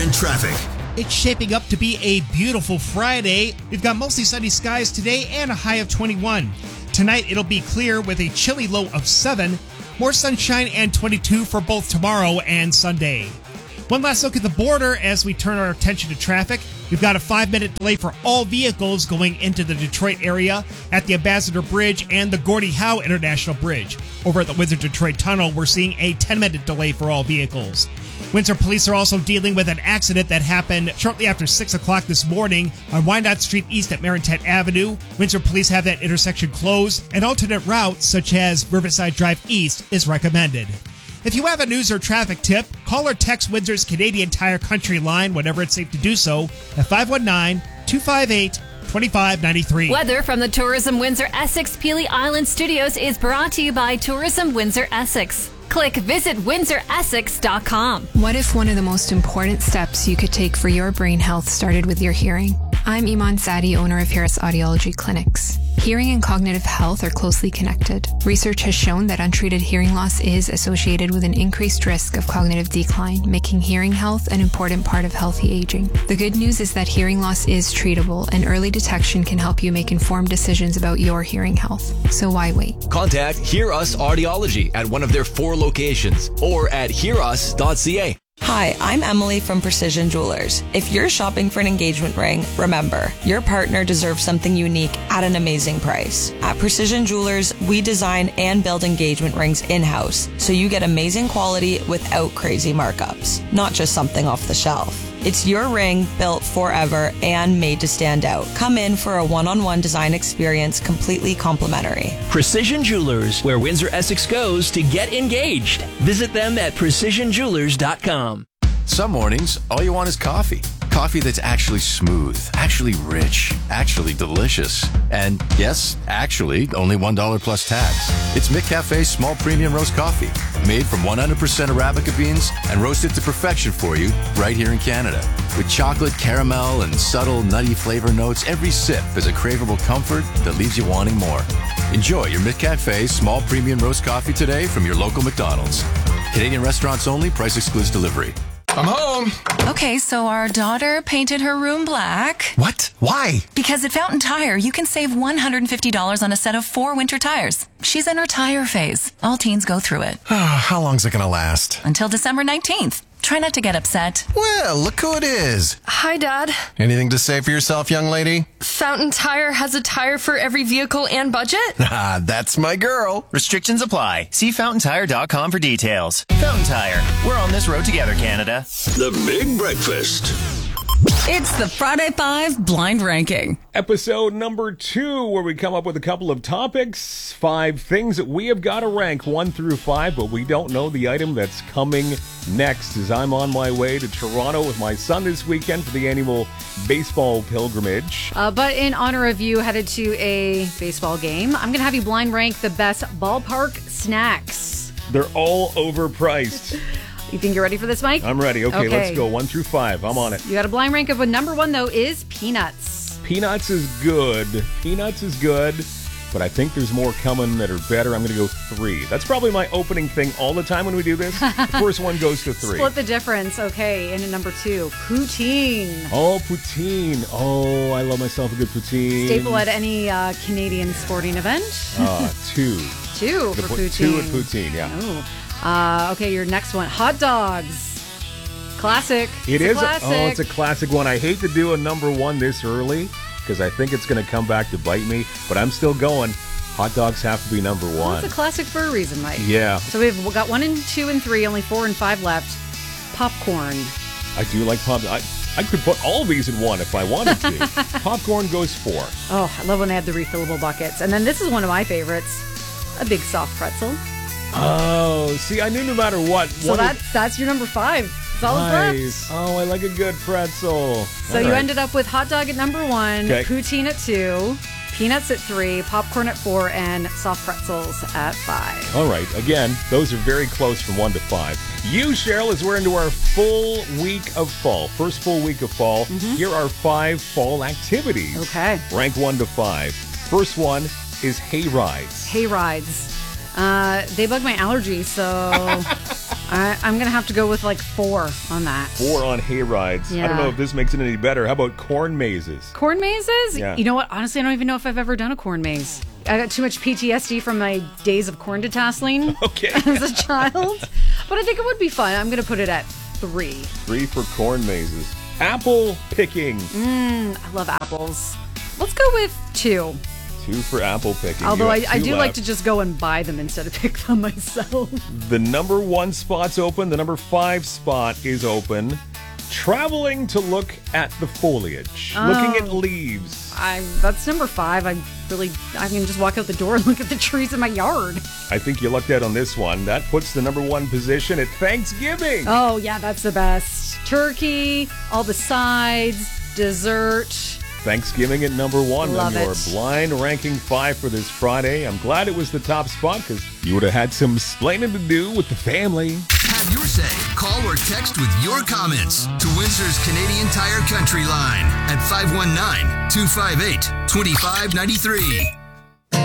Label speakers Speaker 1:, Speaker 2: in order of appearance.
Speaker 1: and traffic.
Speaker 2: It's shaping up to be a beautiful Friday. We've got mostly sunny skies today and a high of 21. Tonight it'll be clear with a chilly low of 7. More sunshine and 22 for both tomorrow and Sunday. One last look at the border as we turn our attention to traffic. We've got a 5-minute delay for all vehicles going into the Detroit area at the Ambassador Bridge and the Gordie Howe International Bridge. Over at the Windsor-Detroit Tunnel, we're seeing a 10-minute delay for all vehicles. Windsor police are also dealing with an accident that happened shortly after 6 o'clock this morning on Wyandotte Street East at Marinette Avenue. Windsor police have that intersection closed, and alternate routes such as Riverside Drive East is recommended. If you have a news or traffic tip, call or text Windsor's Canadian Tire Country line whenever it's safe to do so at 519-258-2593.
Speaker 3: Weather from the Tourism Windsor Essex Peely Island Studios is brought to you by Tourism Windsor Essex. Click visitwindsoressex.com.
Speaker 4: What if one of the most important steps you could take for your brain health started with your hearing? I'm Iman Sadi, owner of Harris Audiology Clinics. Hearing and cognitive health are closely connected. Research has shown that untreated hearing loss is associated with an increased risk of cognitive decline, making hearing health an important part of healthy aging. The good news is that hearing loss is treatable, and early detection can help you make informed decisions about your hearing health. So why wait?
Speaker 5: Contact Hear Us Audiology at one of their 4 locations or at hearus.ca.
Speaker 6: Hi, I'm Emily from Precision Jewelers. If you're shopping for an engagement ring, remember, your partner deserves something unique at an amazing price. At Precision Jewelers, we design and build engagement rings in-house, so you get amazing quality without crazy markups, not just something off the shelf. It's your ring built forever and made to stand out. Come in for a one-on-one design experience completely complimentary.
Speaker 5: Precision Jewelers, where Windsor Essex goes to get engaged. Visit them at precisionjewelers.com.
Speaker 7: Some mornings, all you want is coffee. Coffee that's actually smooth, actually rich, actually delicious. And yes, actually, only $1 plus tax. It's McCafe's small premium roast coffee, made from 100% Arabica beans and roasted to perfection for you right here in Canada. With chocolate, caramel, and subtle nutty flavor notes, every sip is a craveable comfort that leaves you wanting more. Enjoy your McCafe small premium roast coffee today from your local McDonald's. Canadian restaurants only, price excludes delivery.
Speaker 8: I'm home.
Speaker 9: Okay, so our daughter painted her room black.
Speaker 8: What? Why?
Speaker 9: Because at Fountain Tire, you can save $150 on a set of 4 winter tires. She's in her tire phase. All teens go through it.
Speaker 8: How long's it gonna last?
Speaker 9: Until December 19th. Try not to get upset.
Speaker 8: Well, look who it is.
Speaker 10: Hi, Dad.
Speaker 8: Anything to say for yourself, young lady?
Speaker 10: Fountain Tire has a tire for every vehicle and budget?
Speaker 8: Ah, that's my girl.
Speaker 11: Restrictions apply. See FountainTire.com for details. Fountain Tire. We're on this road together, Canada.
Speaker 1: The Big Breakfast.
Speaker 12: It's the Friday 5 Blind Ranking.
Speaker 13: Episode number 2, where we come up with a couple of topics, 5 things that we have got to rank 1 through 5, but we don't know the item that's coming next, as I'm on my way to Toronto with my son this weekend for the annual baseball pilgrimage.
Speaker 14: But in honor of you headed to a baseball game, I'm going to have you blind rank the best ballpark snacks.
Speaker 13: They're all overpriced.
Speaker 14: You think you're ready for this, Mike?
Speaker 13: I'm ready. Okay, let's go. 1 through 5. I'm on it.
Speaker 14: You got a blind rank of what number 1, though, is peanuts.
Speaker 13: Peanuts is good. Peanuts is good, but I think there's more coming that are better. I'm going to go 3. That's probably my opening thing all the time when we do this. The first one goes to 3.
Speaker 14: Split the difference. Okay, and at number 2, poutine.
Speaker 13: Oh, poutine. Oh, I love myself a good poutine.
Speaker 14: Staple at any Canadian sporting event?
Speaker 13: 2.
Speaker 14: 2 for poutine.
Speaker 13: 2 at poutine, yeah.
Speaker 14: Ooh. Okay, your next one, hot dogs. Classic.
Speaker 13: It's a classic one. I hate to do a number 1 this early because I think it's going to come back to bite me, but I'm still going. Hot dogs have to be number 1.
Speaker 14: Well, it's a classic for a reason, Mike.
Speaker 13: Yeah.
Speaker 14: So we've got 1 and 2 and 3, only 4 and 5 left. Popcorn.
Speaker 13: I do like popcorn. I could put all of these in 1 if I wanted to. Popcorn goes 4.
Speaker 14: Oh, I love when they have the refillable buckets. And then this is one of my favorites, a big soft pretzel.
Speaker 13: Oh, see, I knew no matter what.
Speaker 14: So that's your number 5. That's all
Speaker 13: nice.
Speaker 14: left.
Speaker 13: Oh, I like a good pretzel.
Speaker 14: So you ended up with hot dog at number 1, poutine at 2, peanuts at 3, popcorn at 4, and soft pretzels at 5.
Speaker 13: All right. Again, those are very close from 1 to 5. You, Cheryl, as we're into our full week of fall. First full week of fall. Here are 5 fall activities.
Speaker 14: Okay.
Speaker 13: Rank 1 to 5. First one is hay rides.
Speaker 14: Hay rides. They bug my allergies, so I'm going to have to go with like 4 on that.
Speaker 13: 4 on hay rides.
Speaker 14: Yeah.
Speaker 13: I don't know if this makes it any better. How about corn mazes?
Speaker 14: Corn mazes?
Speaker 13: Yeah.
Speaker 14: You know what? Honestly, I don't even know if I've ever done a corn maze. I got too much PTSD from my days of corn detasseling as a child. But I think it would be fun. I'm going to put it at 3.
Speaker 13: 3 for corn mazes. Apple picking.
Speaker 14: I love apples. Let's go with 2.
Speaker 13: 2 for apple picking.
Speaker 14: Although I do
Speaker 13: left.
Speaker 14: like to just go and buy them instead of pick them myself.
Speaker 13: The number 1 spot's open. The number 5 spot is open. Traveling to look at the foliage. Looking at leaves.
Speaker 14: That's number 5. I can just walk out the door and look at the trees in my yard.
Speaker 13: I think you lucked out on this one. That puts the number 1 position at Thanksgiving.
Speaker 14: Oh, yeah, that's the best. Turkey, all the sides, dessert.
Speaker 13: Thanksgiving at number 1
Speaker 14: Love
Speaker 13: on your
Speaker 14: it.
Speaker 13: blind ranking 5 for this Friday. I'm glad it was the top spot because you would have had some explaining to do with the family.
Speaker 15: Have your say. Call or text with your comments to Windsor's Canadian Tire Country line at 519-258-2593.